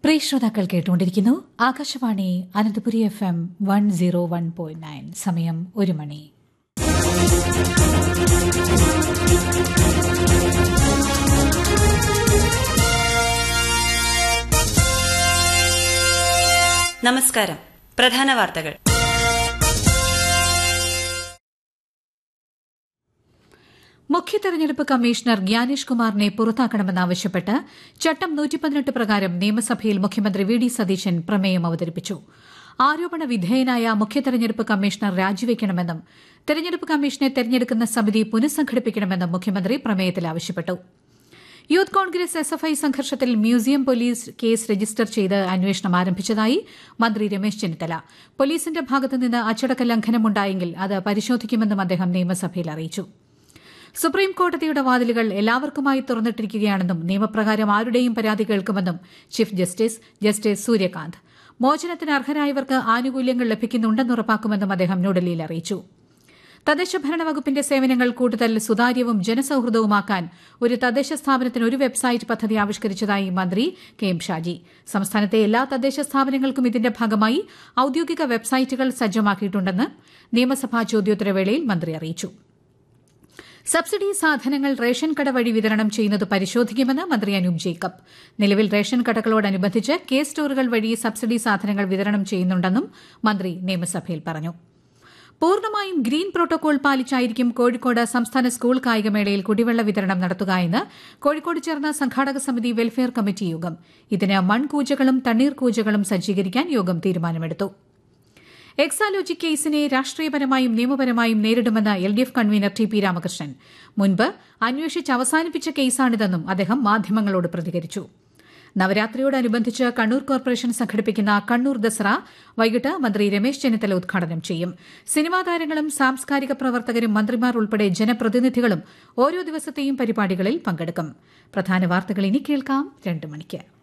പ്രിയ ശ്രോതാക്കൾ കേട്ടുകൊണ്ടിരിക്കുന്നു ആകാശവാണി അനന്തപുരി FM 101.9. സമയം 1 മണി. നമസ്കാരം. പ്രധാന വാർത്തകൾ. മുഖ്യ തെരഞ്ഞെടുപ്പ് കമ്മീഷണർ ഗ്യാനേഷ് കുമാറിനെ പുറത്താക്കണമെന്നാവശ്യപ്പെട്ട് ചട്ടം 118 പ്രകാരം നിയമസഭയിൽ മുഖ്യമന്ത്രി വി ഡി സതീശൻ പ്രമേയം അവതരിപ്പിച്ചു. ആരോപണ വിധേയനായ മുഖ്യ തെരഞ്ഞെടുപ്പ് കമ്മീഷണർ രാജിവെക്കണമെന്നും തെരഞ്ഞെടുപ്പ് കമ്മീഷനെ തെരഞ്ഞെടുക്കുന്ന സമിതി പുനഃസംഘടിപ്പിക്കണമെന്നും മുഖ്യമന്ത്രി പ്രമേയത്തിൽ ആവശ്യപ്പെട്ടു. യൂത്ത് കോൺഗ്രസ് SFI സംഘർഷത്തിൽ മ്യൂസിയം പോലീസ് കേസ് രജിസ്റ്റർ ചെയ്ത് അന്വേഷണം ആരംഭിച്ചതായി മന്ത്രി രമേശ് ചെന്നിത്തല. പോലീസിന്റെ ഭാഗത്തുനിന്ന് അച്ചടക്ക ലംഘനമുണ്ടായെങ്കിൽ അത് പരിശോധിക്കുമെന്നും അദ്ദേഹം നിയമസഭയിൽ അറിയിച്ചു. സുപ്രീം കോടതിയുടെ വാതിലുകൾ എല്ലാവർക്കുമായി തുറന്നിട്ടിരിക്കുകയാണെന്നും നിയമപ്രകാരം ആരുടെയും പരാതി കേൾക്കുമെന്നും ചീഫ് ജസ്റ്റിസ് സൂര്യകാന്ത്. മോചനത്തിന് അർഹരായവർക്ക് ആനുകൂല്യങ്ങൾ ലഭിക്കുന്നുണ്ടെന്ന് ഉറപ്പാക്കുമെന്നും അദ്ദേഹം ന്യൂഡൽഹിയിൽ അറിയിച്ചു. തദ്ദേശ ഭരണ വകുപ്പിന്റെ സേവനങ്ങൾ കൂടുതൽ സുതാര്യവും ജനസൌഹൃദവുമാക്കാൻ ഒരു തദ്ദേശ സ്ഥാപനത്തിന് ഒരു വെബ്സൈറ്റ് പദ്ധതി ആവിഷ്കരിച്ചതായി മന്ത്രി KM ഷാജി. സംസ്ഥാനത്തെ എല്ലാ തദ്ദേശ സ്ഥാപനങ്ങൾക്കും ഇതിന്റെ ഭാഗമായി ഔദ്യോഗിക വെബ്സൈറ്റുകൾ സജ്ജമാക്കിയിട്ടുണ്ടെന്ന് നിയമസഭാ ചോദ്യോത്തരവേളയിൽ മന്ത്രി അറിയിച്ചു. സബ്സിഡി സാധനങ്ങൾ റേഷൻ കട വഴി വിതരണം ചെയ്യുന്നത് പരിശോധിക്കുമെന്ന് മന്ത്രി അനൂപ് ജേക്കബ്. നിലവിൽ റേഷൻ കടകളോടനുബന്ധിച്ച് സ്റ്റോറുകൾ വഴി സബ്സിഡി സാധനങ്ങൾ വിതരണം ചെയ്യുന്നുണ്ടെന്നും മന്ത്രി നിയമസഭയിൽ പറഞ്ഞു. പൂർണ്ണമായും ഗ്രീൻ പ്രോട്ടോകോൾ പാലിച്ചായിരിക്കും കോഴിക്കോട് സംസ്ഥാന സ്കൂൾ കായികമേളയിൽ കുടിവെള്ള വിതരണം നടത്തുകയെന്ന് കോഴിക്കോട് ചേർന്ന സംഘാടക സമിതി വെൽഫെയർ കമ്മിറ്റി യോഗം. ഇതിന് മൺകൂജകളും തണ്ണീർ കൂജകളും സജ്ജീകരിക്കാൻ യോഗം തീരുമാനമെടുത്തു. എക്സാലോജി കേസിനെ രാഷ്ട്രീയപരമായും നിയമപരമായും നേരിടുമെന്ന് LDF കൺവീനർ TP രാമകൃഷ്ണൻ. മുൻപ് അന്വേഷിച്ച് അവസാനിപ്പിച്ച കേസാണിതെന്നും അദ്ദേഹം മാധ്യമങ്ങളോട് പ്രതികരിച്ചു. നവരാത്രിയോടനുബന്ധിച്ച് കണ്ണൂർ കോർപ്പറേഷൻ സംഘടിപ്പിക്കുന്ന കണ്ണൂർ ദസറ വൈകിട്ട് മന്ത്രി രമേശ് ചെന്നിത്തല ഉദ്ഘാടനം ചെയ്യും. സിനിമാ താരങ്ങളും സാംസ്കാരിക പ്രവർത്തകരും മന്ത്രിമാർ ഉൾപ്പെടെ ജനപ്രതിനിധികളും ഓരോ ദിവസത്തെയും പരിപാടികളിൽ പങ്കെടുക്കും. പ്രധാന വാർത്തകൾ ഇനി കേൾക്കാം 2 മണിക്ക്.